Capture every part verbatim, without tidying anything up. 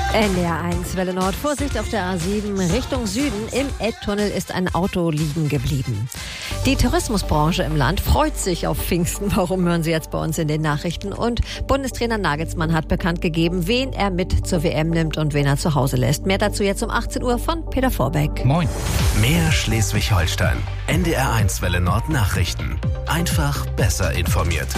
N D R eins Welle Nord. Vorsicht auf der A sieben Richtung Süden. Im Elbtunnel ist ein Auto liegen geblieben. Die Tourismusbranche im Land freut sich auf Pfingsten. Warum, hören Sie jetzt bei uns in den Nachrichten. Und Bundestrainer Nagelsmann hat bekannt gegeben, wen er mit zur W M nimmt und wen er zu Hause lässt. Mehr dazu jetzt um achtzehn Uhr von Peter Vorbeck. Moin. Mehr Schleswig-Holstein. N D R eins Welle Nord Nachrichten. Einfach besser informiert.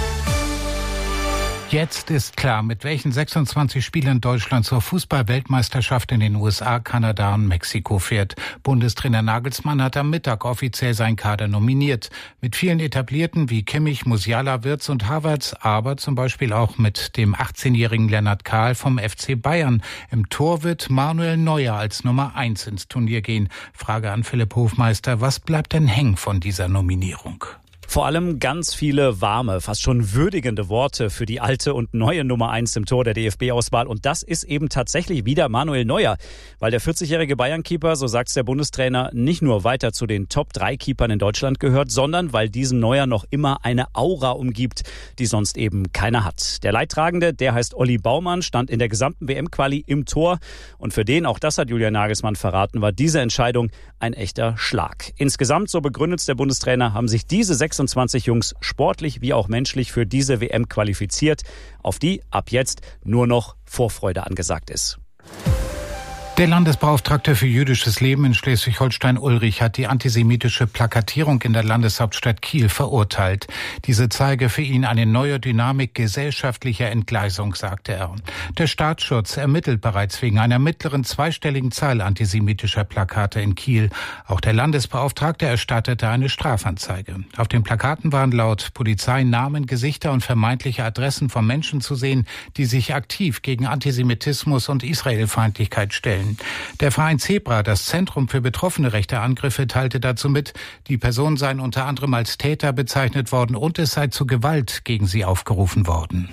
Jetzt ist klar, mit welchen sechsundzwanzig Spielern Deutschland zur Fußball-Weltmeisterschaft in den U S A, Kanada und Mexiko fährt. Bundestrainer Nagelsmann hat am Mittag offiziell seinen Kader nominiert. Mit vielen Etablierten wie Kimmich, Musiala, Wirtz und Havertz, aber zum Beispiel auch mit dem achtzehnjährigen Lennart Kahl vom F C Bayern. Im Tor wird Manuel Neuer als Nummer eins ins Turnier gehen. Frage an Philipp Hofmeister, was bleibt denn hängen von dieser Nominierung? Vor allem ganz viele warme, fast schon würdigende Worte für die alte und neue Nummer eins im Tor der D F B-Auswahl. Und das ist eben tatsächlich wieder Manuel Neuer. Weil der vierzigjährige Bayern-Keeper, so sagt es der Bundestrainer, nicht nur weiter zu den Top drei Keepern in Deutschland gehört, sondern weil diesen Neuer noch immer eine Aura umgibt, die sonst eben keiner hat. Der Leidtragende, der heißt Olli Baumann, stand in der gesamten W M-Quali im Tor. Und für den, auch das hat Julian Nagelsmann verraten, war diese Entscheidung ein echter Schlag. Insgesamt, so begründet der Bundestrainer, haben sich diese sechsundzwanzig Jungs sportlich wie auch menschlich für diese W M qualifiziert, auf die ab jetzt nur noch Vorfreude angesagt ist. Der Landesbeauftragte für jüdisches Leben in Schleswig-Holstein, Ulrich, hat die antisemitische Plakatierung in der Landeshauptstadt Kiel verurteilt. Diese zeige für ihn eine neue Dynamik gesellschaftlicher Entgleisung, sagte er. Der Staatsschutz ermittelt bereits wegen einer mittleren zweistelligen Zahl antisemitischer Plakate in Kiel. Auch der Landesbeauftragte erstattete eine Strafanzeige. Auf den Plakaten waren laut Polizei Namen, Gesichter und vermeintliche Adressen von Menschen zu sehen, die sich aktiv gegen Antisemitismus und Israelfeindlichkeit stellen. Der Verein Zebra, das Zentrum für betroffene rechter Angriffe, teilte dazu mit, die Personen seien unter anderem als Täter bezeichnet worden und es sei zu Gewalt gegen sie aufgerufen worden.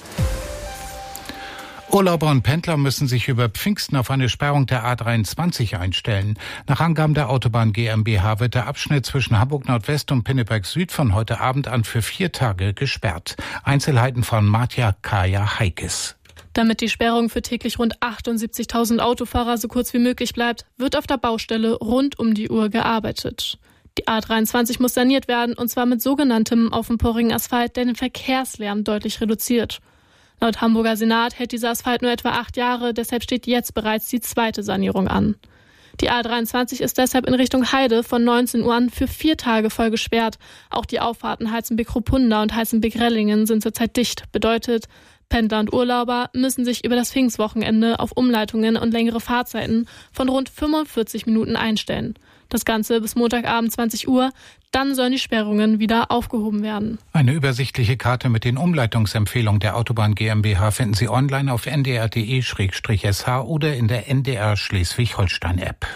Urlauber und Pendler müssen sich über Pfingsten auf eine Sperrung der A dreiundzwanzig einstellen. Nach Angaben der Autobahn GmbH wird der Abschnitt zwischen Hamburg Nordwest und Pinneberg Süd von heute Abend an für vier Tage gesperrt. Einzelheiten von Matja Kaya Heikes. Damit die Sperrung für täglich rund achtundsiebzigtausend Autofahrer so kurz wie möglich bleibt, wird auf der Baustelle rund um die Uhr gearbeitet. Die A dreiundzwanzig muss saniert werden, und zwar mit sogenanntem offenporigen Asphalt, der den Verkehrslärm deutlich reduziert. Laut Hamburger Senat hält dieser Asphalt nur etwa acht Jahre, deshalb steht jetzt bereits die zweite Sanierung an. Die A dreiundzwanzig ist deshalb in Richtung Heide von neunzehn Uhr an für vier Tage voll gesperrt. Auch die Auffahrten Heizenbeck-Ruppunda und Heizenbeck-Rellingen sind zurzeit dicht. Bedeutet, Pendler und Urlauber müssen sich über das Pfingstwochenende auf Umleitungen und längere Fahrzeiten von rund fünfundvierzig Minuten einstellen. Das Ganze bis Montagabend zwanzig Uhr, dann sollen die Sperrungen wieder aufgehoben werden. Eine übersichtliche Karte mit den Umleitungsempfehlungen der Autobahn GmbH finden Sie online auf n d r punkt d e slash s h oder in der N D R Schleswig-Holstein-App.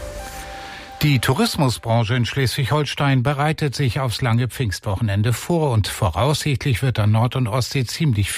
Die Tourismusbranche in Schleswig-Holstein bereitet sich aufs lange Pfingstwochenende vor und voraussichtlich wird an Nord- und Ostsee ziemlich viel